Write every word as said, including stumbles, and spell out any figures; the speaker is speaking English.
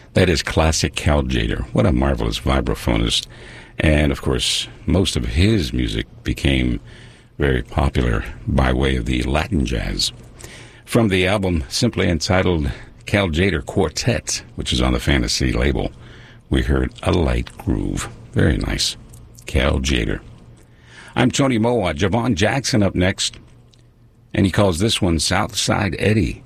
That is classic Cal Tjader. What a marvelous vibraphonist. And, of course, most of his music became very popular by way of the Latin jazz. From the album simply entitled Cal Tjader Quartet, which is on the Fantasy label, we heard A Light Groove. Very nice. Cal Tjader. I'm Tony Moa. Javon Jackson up next. And he calls this one Southside Eddie.